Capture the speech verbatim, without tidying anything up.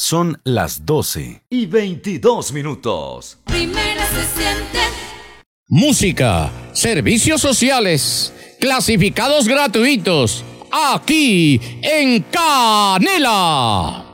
Son las doce y veintidós minutos. Primera se siente. Música, servicios sociales, clasificados gratuitos, aquí en Canela.